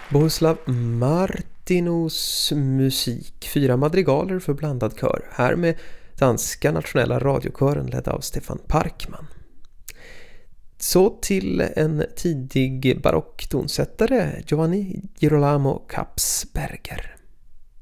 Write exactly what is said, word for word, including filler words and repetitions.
Bohuslav Martinus musik, fyra madrigaler för blandad kör, här med danska nationella radiokören ledd av Stefan Parkman. Så till en tidig barock tonsättare, Giovanni Girolamo Kapsberger.